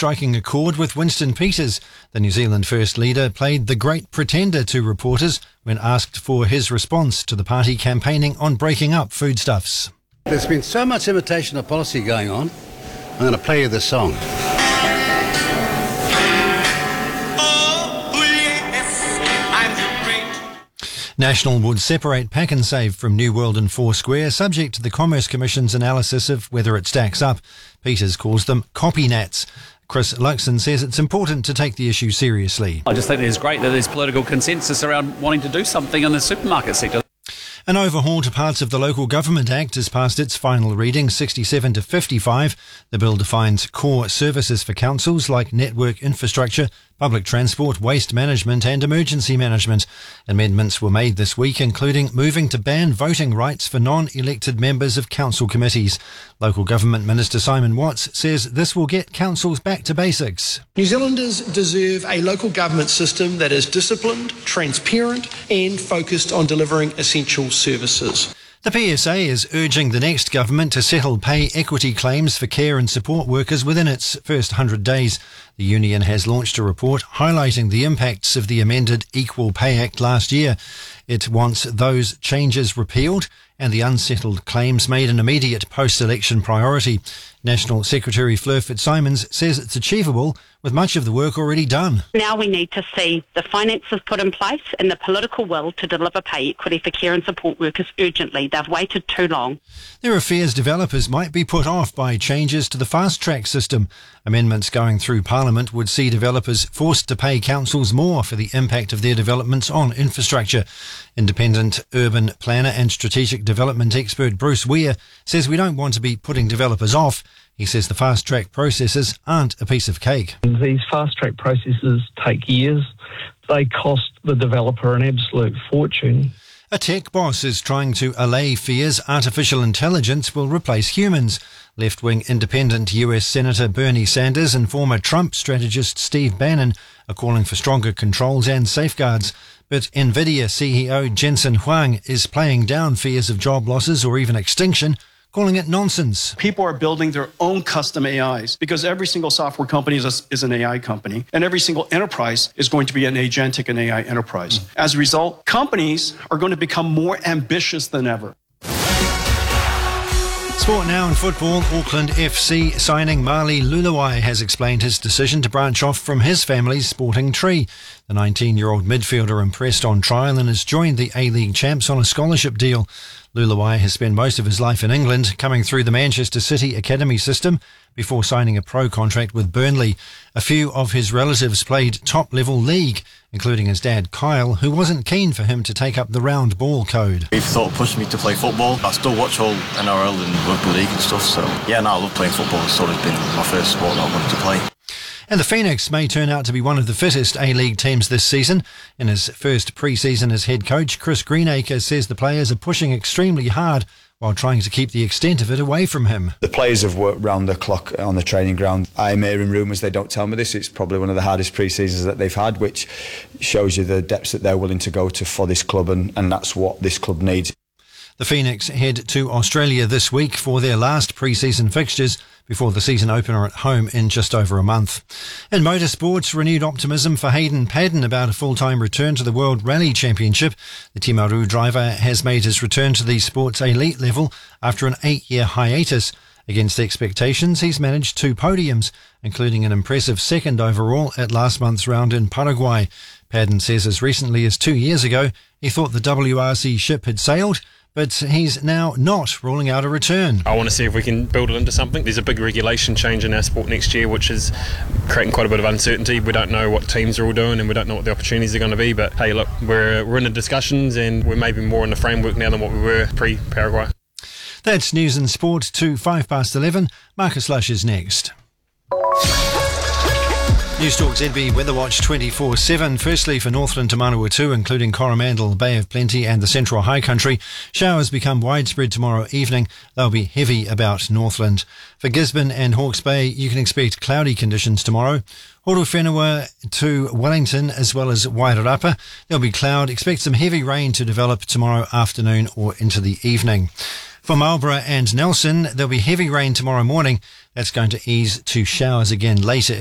striking a chord with Winston Peters. The New Zealand First Leader played the great pretender to reporters when asked for his response to the party campaigning on breaking up foodstuffs. There's been so much imitation of policy going on, I'm going to play you this song. National would separate Pack and Save from New World and Foursquare, subject to the Commerce Commission's analysis of whether it stacks up. Peters calls them copy-nats. Chris Luxon says it's important to take the issue seriously. I just think it's great that there's political consensus around wanting to do something in the supermarket sector. An overhaul to parts of the Local Government Act has passed its final reading, 67 to 55. The bill defines core services for councils like network infrastructure, public transport, waste management and emergency management. Amendments were made this week, including moving to ban voting rights for non-elected members of council committees. Local Government Minister Simon Watts says this will get councils back to basics. New Zealanders deserve a local government system that is disciplined, transparent and focused on delivering essential services. The PSA is urging the next government to settle pay equity claims for care and support workers within its first 100 days. The union has launched a report highlighting the impacts of the amended Equal Pay Act last year. It wants those changes repealed and the unsettled claims made an immediate post-election priority. National Secretary Fleur Fitzsimons says it's achievable with much of the work already done. Now we need to see the finances put in place and the political will to deliver pay equity for care and support workers urgently. They've waited too long. There are fears developers might be put off by changes to the fast-track system. Amendments going through Parliament would see developers forced to pay councils more for the impact of their developments on infrastructure. Independent urban planner and strategic development expert Bruce Weir says we don't want to be putting developers off. He says the fast-track processes aren't a piece of cake. These fast-track processes take years. They cost the developer an absolute fortune. A tech boss is trying to allay fears artificial intelligence will replace humans. Left-wing independent US Senator Bernie Sanders and former Trump strategist Steve Bannon are calling for stronger controls and safeguards. But NVIDIA CEO Jensen Huang is playing down fears of job losses or even extinction, calling it nonsense. People are building their own custom AIs because every single software company is an AI company, and every single enterprise is going to be an agentic and AI enterprise. As a result, companies are going to become more ambitious than ever. Sport now in football. Auckland FC signing Mali Luluai has explained his decision to branch off from his family's sporting tree. The 19-year-old midfielder impressed on trial and has joined the A-League champs on a scholarship deal. Luluai has spent most of his life in England, coming through the Manchester City academy system before signing a pro contract with Burnley. A few of his relatives played top-level league, including his dad Kyle, who wasn't keen for him to take up the round ball code. He sort of pushed me to play football. I still watch all NRL and rugby league and stuff, so yeah, I love playing football. It's sort of been my first sport that I wanted to play. And the Phoenix may turn out to be one of the fittest A-League teams this season. In his first pre-season as head coach, Chris Greenacre says the players are pushing extremely hard while trying to keep the extent of it away from him. The players have worked round the clock on the training ground. I'm hearing rumours, they don't tell me this, it's probably one of the hardest pre-seasons that they've had, which shows you the depths that they're willing to go to for this club, and that's what this club needs. The Phoenix head to Australia this week for their last pre-season fixtures before the season opener at home in just over a month. In motorsports, renewed optimism for Hayden Paddon about a full-time return to the World Rally Championship. The Timaru driver has made his return to the sport's elite level after an 8-year hiatus. Against expectations, he's managed 2 podiums, including an impressive second overall at last month's round in Paraguay. Paddon says as recently as 2 years ago, he thought the WRC ship had sailed, but he's now not ruling out a return. I want to see if we can build it into something. There's a big regulation change in our sport next year, which is creating quite a bit of uncertainty. We don't know what teams are all doing and we don't know what the opportunities are going to be. But hey, look, we're in the discussions and we're maybe more in the framework now than what we were pre-Paraguay. That's news and sport to 11:05. Marcus Lush is next. Newstalk ZB Weather Watch 24/7. Firstly, for Northland to Manawatu, including Coromandel, Bay of Plenty and the Central High Country, showers become widespread tomorrow evening. They'll be heavy about Northland. For Gisborne and Hawke's Bay, you can expect cloudy conditions tomorrow. Horowhenua to Wellington as well as Wairarapa, there'll be cloud. Expect some heavy rain to develop tomorrow afternoon or into the evening. For Marlborough and Nelson, there'll be heavy rain tomorrow morning. That's going to ease to showers again later